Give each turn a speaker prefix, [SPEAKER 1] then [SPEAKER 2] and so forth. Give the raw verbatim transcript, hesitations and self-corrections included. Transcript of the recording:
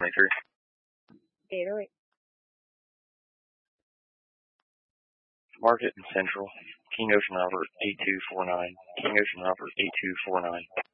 [SPEAKER 1] twenty-three.
[SPEAKER 2] eight oh eight.
[SPEAKER 1] Market and Central. King Ocean Robert eight two four nine. King Ocean Robert eight two four nine.